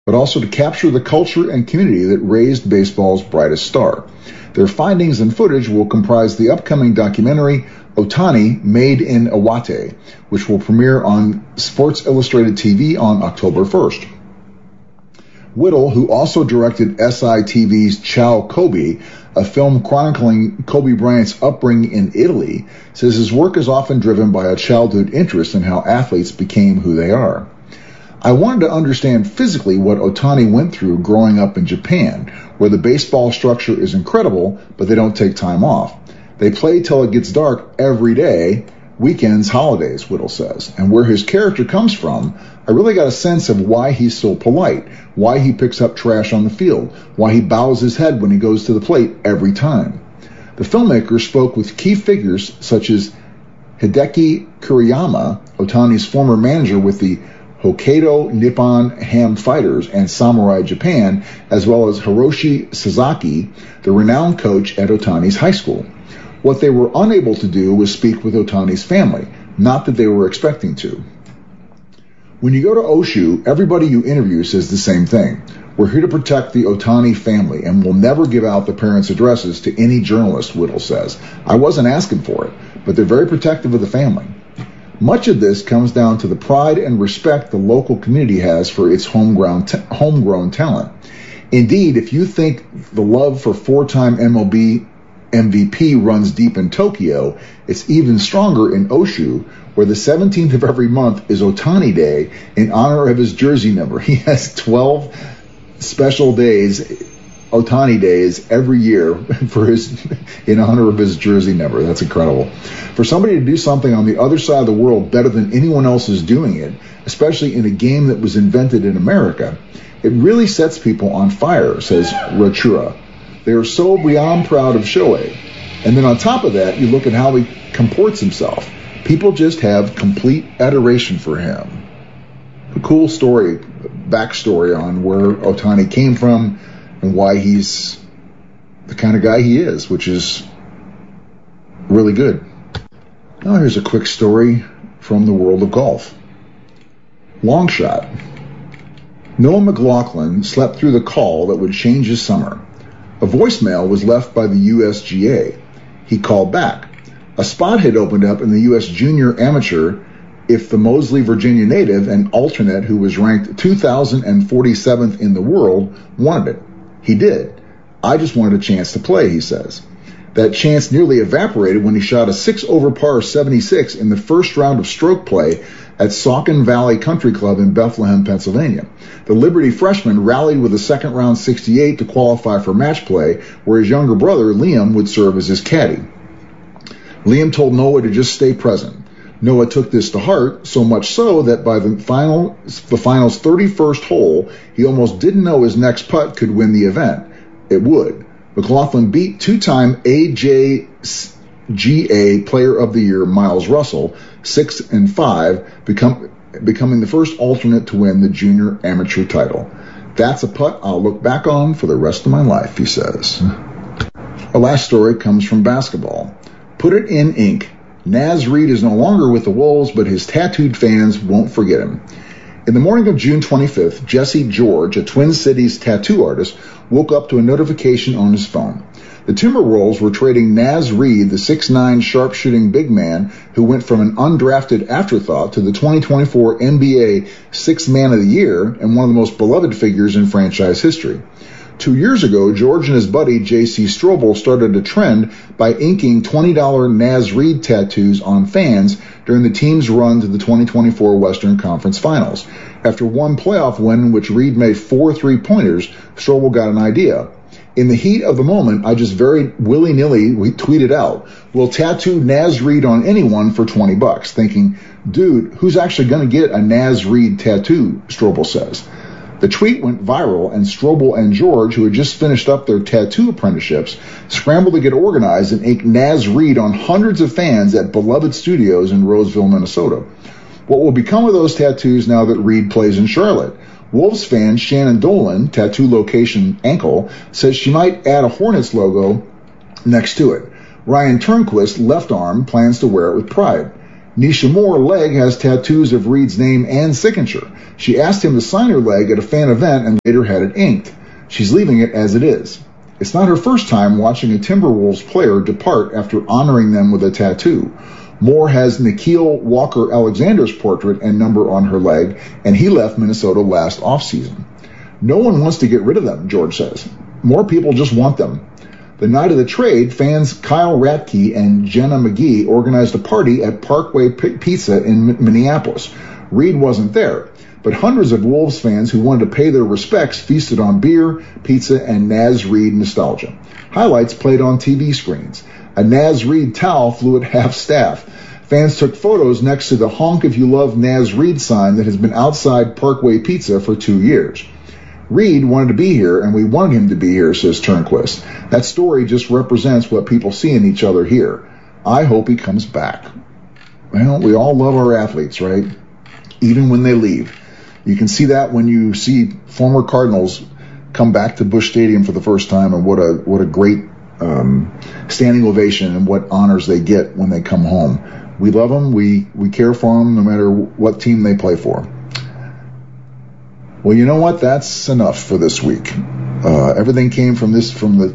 but also to capture the culture and community that raised baseball's brightest star. Their findings and footage will comprise the upcoming documentary Ohtani Made in Iwate, which will premiere on Sports Illustrated TV on October 1st. Whittle, who also directed SITV's Ciao Kobe, a film chronicling Kobe Bryant's upbringing in Italy, says his work is often driven by a childhood interest in how athletes became who they are. I wanted to understand physically what Ohtani went through growing up in Japan, where the baseball structure is incredible, but they don't take time off. They play till it gets dark every day, weekends, holidays, Whittle says. And where his character comes from, I really got a sense of why he's so polite, why he picks up trash on the field, why he bows his head when he goes to the plate every time. The filmmaker spoke with key figures such as Hideki Kuriyama, Ohtani's former manager with the Hokkaido Nippon Ham Fighters and Samurai Japan, as well as Hiroshi Sasaki, the renowned coach at Ohtani's high school. What they were unable to do was speak with Ohtani's family, not that they were expecting to. When you go to Oshu, everybody you interview says the same thing. We're here to protect the Ohtani family, and we'll never give out the parents' addresses to any journalist, Whittle says. I wasn't asking for it, but they're very protective of the family. Much of this comes down to the pride and respect the local community has for its homegrown talent. Indeed, if you think the love for four-time MLB MVP runs deep in Tokyo, it's even stronger in Oshu, where the 17th of every month is Ohtani Day in honor of his jersey number. He has 12 special days, Ohtani days, every year in honor of his jersey number. That's incredible. For somebody to do something on the other side of the world better than anyone else is doing it, especially in a game that was invented in America, it really sets people on fire, says Rochura. They are so beyond proud of Shohei. And then on top of that, you look at how he comports himself. People just have complete adoration for him. A cool story, backstory on where Ohtani came from and why he's the kind of guy he is, which is really good. Now here's a quick story from the world of golf. Long shot. Noah McLaughlin slept through the call that would change his summer. A voicemail was left by the USGA. He called back. A spot had opened up in the U.S. Junior Amateur if the Moseley, Virginia native and alternate who was ranked 2,047th in the world wanted it. He did. I just wanted a chance to play, he says. That chance nearly evaporated when he shot a 6 over par 76 in the first round of stroke play at Saucon Valley Country Club in Bethlehem, Pennsylvania. The Liberty freshman rallied with a second round 68 to qualify for match play, where his younger brother, Liam, would serve as his caddy. Liam told Noah to just stay present. Noah took this to heart, so much so that by the final's 31st hole, he almost didn't know his next putt could win the event. It would. McLaughlin beat two-time AJGA Player of the Year Miles Russell 6-5, becoming the first alternate to win the junior amateur title. That's a putt I'll look back on for the rest of my life, he says. Our last story comes from basketball. Put it in ink. Naz Reid is no longer with the Wolves, but his tattooed fans won't forget him. In the morning of June 25th, Jesse George, a Twin Cities tattoo artist, woke up to a notification on his phone. The Timberwolves were trading Naz Reid, the 6'9" sharpshooting big man who went from an undrafted afterthought to the 2024 NBA Sixth Man of the Year and one of the most beloved figures in franchise history. 2 years ago, George and his buddy J.C. Strobel started a trend by inking $20 Naz Reid tattoos on fans during the team's run to the 2024 Western Conference Finals. After one playoff win in which Reid made 4 3-pointers, Strobel got an idea. In the heat of the moment, I just very willy-nilly tweeted out, "We'll tattoo Naz Reid on anyone for $20, thinking, dude, who's actually going to get a Naz Reid tattoo, Strobel says. The tweet went viral, and Strobel and George, who had just finished up their tattoo apprenticeships, scrambled to get organized and ink Naz Reid on hundreds of fans at Beloved Studios in Roseville, Minnesota. What will become of those tattoos now that Reid plays in Charlotte? Wolves fan Shannon Dolan, tattoo location ankle, says she might add a Hornets logo next to it. Ryan Turnquist, left arm, plans to wear it with pride. Nisha Moore leg has tattoos of Reed's name and signature. She asked him to sign her leg at a fan event and later had it inked. She's leaving it as it is. It's not her first time watching a Timberwolves player depart after honoring them with a tattoo. Moore has Nikhil Walker-Alexander's portrait and number on her leg, and he left Minnesota last offseason. No one wants to get rid of them, George says. More people just want them. The night of the trade, fans Kyle Ratke and Jenna McGee organized a party at Parkway Pizza in Minneapolis. Reed wasn't there, but hundreds of Wolves fans who wanted to pay their respects feasted on beer, pizza, and Naz Reid nostalgia. Highlights played on TV screens. A Naz Reid towel flew at half staff. Fans took photos next to the Honk If You Love Naz Reid sign that has been outside Parkway Pizza for 2 years. Reed wanted to be here, and we wanted him to be here, says Turnquist. That story just represents what people see in each other here. I hope he comes back. Well, we all love our athletes, right? Even when they leave. You can see that when you see former Cardinals come back to Busch Stadium for the first time, and what a great standing ovation and what honors they get when they come home. We love them. We care for them no matter what team they play for. Well, you know what? That's enough for this week. Everything came from the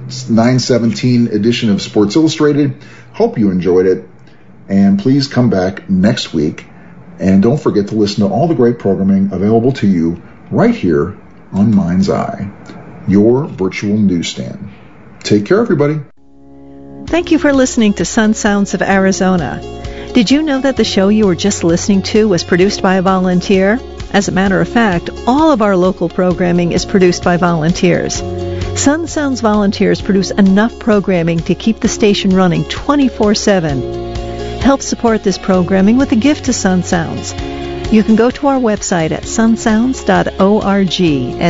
9/17 edition of Sports Illustrated. Hope you enjoyed it. And please come back next week. And don't forget to listen to all the great programming available to you right here on Mind's Eye, your virtual newsstand. Take care, everybody. Thank you for listening to Sun Sounds of Arizona. Did you know that the show you were just listening to was produced by a volunteer? As a matter of fact, all of our local programming is produced by volunteers. Sun Sounds volunteers produce enough programming to keep the station running 24/7. Help support this programming with a gift to Sun Sounds. You can go to our website at sunsounds.org,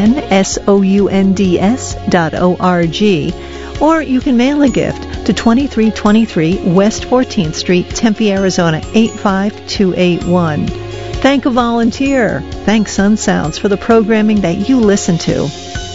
sunsounds.org, or you can mail a gift to 2323 West 14th Street, Tempe, Arizona 85281. Thank a volunteer. Thank Sun Sounds for the programming that you listen to.